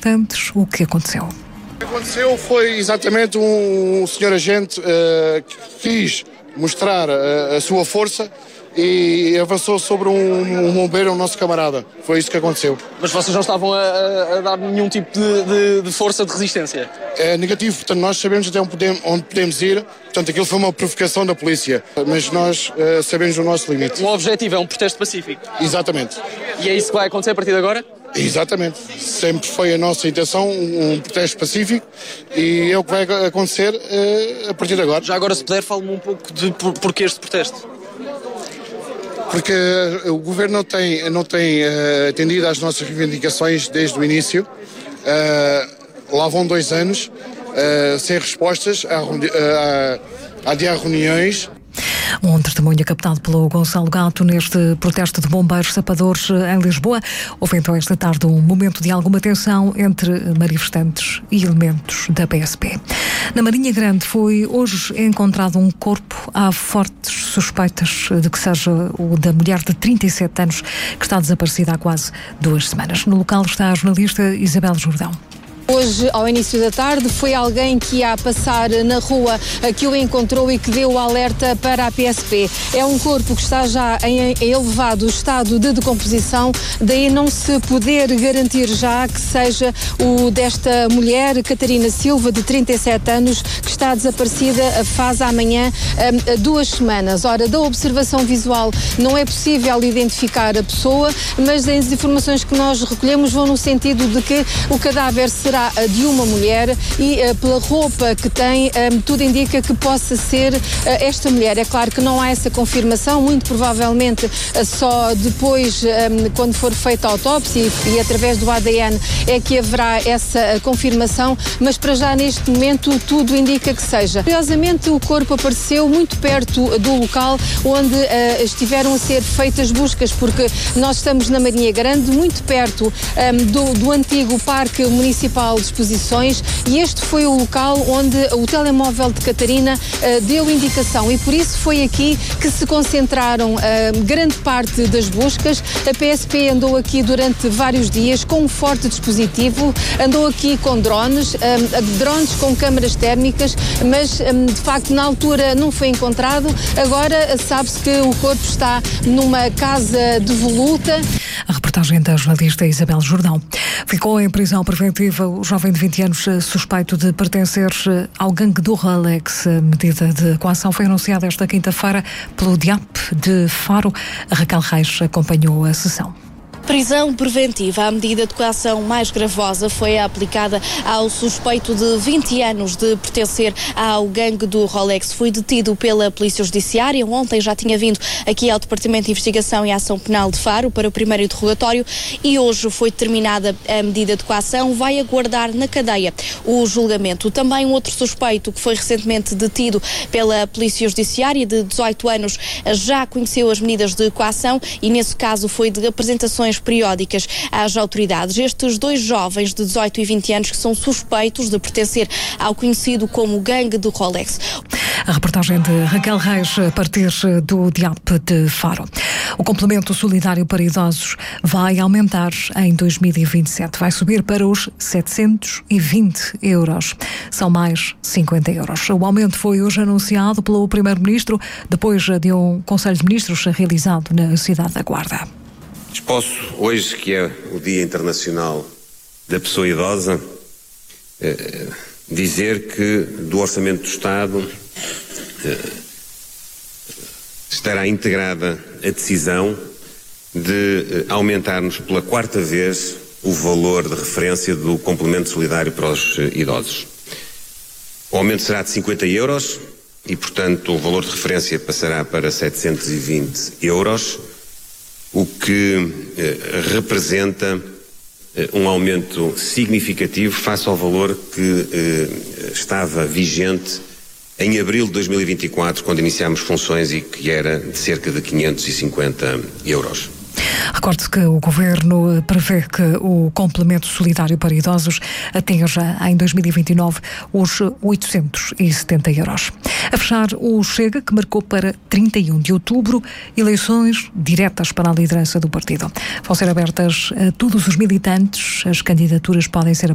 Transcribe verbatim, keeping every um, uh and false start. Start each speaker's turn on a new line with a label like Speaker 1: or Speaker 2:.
Speaker 1: manifestantes o que aconteceu.
Speaker 2: O que aconteceu foi exatamente um, um senhor agente uh, que quis mostrar uh, a sua força e avançou sobre um, um bombeiro, o nosso camarada. Foi isso que aconteceu.
Speaker 3: Mas vocês não estavam a, a, a dar nenhum tipo de, de, de força de resistência?
Speaker 2: É negativo, portanto nós sabemos até onde podemos, onde podemos ir, portanto aquilo foi uma provocação da polícia, mas nós uh, sabemos o nosso limite.
Speaker 3: O objetivo é um protesto pacífico?
Speaker 2: Exatamente.
Speaker 3: E é isso que vai acontecer a partir de agora?
Speaker 2: Exatamente. Sempre foi a nossa intenção, um protesto pacífico, e é o que vai acontecer uh, a partir de agora.
Speaker 3: Já agora, se puder, fale-me um pouco de por, porquê este protesto.
Speaker 2: Porque o Governo não tem, não tem uh, atendido às nossas reivindicações desde o início. Uh, lá vão dois anos uh, sem respostas, a, a, a adiar reuniões.
Speaker 1: Um testemunho captado pelo Gonçalo Gato neste protesto de bombeiros sapadores em Lisboa. Houve então esta tarde um momento de alguma tensão entre manifestantes e elementos da P S P. Na Marinha Grande foi hoje encontrado um corpo. Há fortes suspeitas de que seja o da mulher de trinta e sete anos que está desaparecida há quase duas semanas. No local está a jornalista Isabel Jordão.
Speaker 4: Hoje, ao início da tarde, foi alguém que ia passar na rua que o encontrou e que deu o alerta para a P S P. É um corpo que está já em elevado estado de decomposição, daí não se poder garantir já que seja o desta mulher, Catarina Silva, de trinta e sete anos, que está desaparecida faz amanhã um, duas semanas. Ora, da observação visual não é possível identificar a pessoa, mas as informações que nós recolhemos vão no sentido de que o cadáver será de uma mulher e uh, pela roupa que tem, um, tudo indica que possa ser uh, esta mulher. É claro que não há essa confirmação, muito provavelmente uh, só depois, um, quando for feita a autópsia e, e através do A D N é que haverá essa uh, confirmação, mas para já neste momento tudo indica que seja. Curiosamente, o corpo apareceu muito perto do local onde uh, estiveram a ser feitas buscas, porque nós estamos na Marinha Grande, muito perto um, do, do antigo Parque Municipal de Exposições, e este foi o local onde o telemóvel de Catarina uh, deu indicação, e por isso foi aqui que se concentraram uh, grande parte das buscas. A P S P andou aqui durante vários dias com um forte dispositivo, andou aqui com drones, um, drones com câmaras térmicas, mas um, de facto na altura não foi encontrado. Agora sabe-se que o corpo está numa casa devoluta.
Speaker 1: A reportagem da jornalista Isabel Jordão. Ficou em prisão preventiva o jovem de vinte anos suspeito de pertencer ao gangue do Rolex. A medida de coação foi anunciada esta quinta-feira pelo D I A P de Faro. A Raquel Reis acompanhou a sessão.
Speaker 5: Prisão preventiva. A medida de coação mais gravosa foi aplicada ao suspeito de vinte anos de pertencer ao gangue do Rolex. Foi detido pela Polícia Judiciária. Ontem já tinha vindo aqui ao Departamento de Investigação e Ação Penal de Faro para o primeiro interrogatório e hoje foi determinada a medida de coação. Vai aguardar na cadeia o julgamento. Também um outro suspeito que foi recentemente detido pela Polícia Judiciária, de dezoito anos, já conheceu as medidas de coação e nesse caso foi de apresentações periódicas às autoridades. Estes dois jovens de dezoito e vinte anos que são suspeitos de pertencer ao conhecido como gangue do Rolex.
Speaker 1: A reportagem de Raquel Reis a partir do D I A P de Faro. O complemento solidário para idosos vai aumentar em dois mil e vinte e sete. Vai subir para os setecentos e vinte euros. São mais cinquenta euros. O aumento foi hoje anunciado pelo Primeiro-Ministro depois de um Conselho de Ministros realizado na cidade da Guarda.
Speaker 6: Posso, hoje que é o Dia Internacional da Pessoa Idosa, eh, dizer que do Orçamento do Estado eh, estará integrada a decisão de eh, aumentarmos pela quarta vez o valor de referência do complemento solidário para os eh, idosos. O aumento será de cinquenta euros e, portanto, o valor de referência passará para setecentos e vinte euros. O que eh, representa eh, um aumento significativo face ao valor que eh, estava vigente em abril de dois mil e vinte e quatro, quando iniciámos funções e que era de cerca de quinhentos e cinquenta euros.
Speaker 1: Recorde-se que o Governo prevê que o complemento solidário para idosos atinja em dois mil e vinte e nove os oitocentos e setenta euros. A fechar, o Chega, que marcou para trinta e um de outubro eleições diretas para a liderança do partido. Vão ser abertas a todos os militantes. As candidaturas podem ser